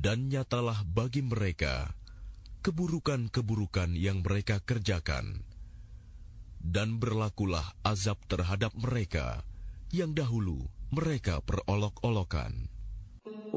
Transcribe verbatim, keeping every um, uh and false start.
Dan nyatalah bagi mereka keburukan-keburukan yang mereka kerjakan, dan berlakulah azab terhadap mereka yang dahulu mereka perolok-olokan.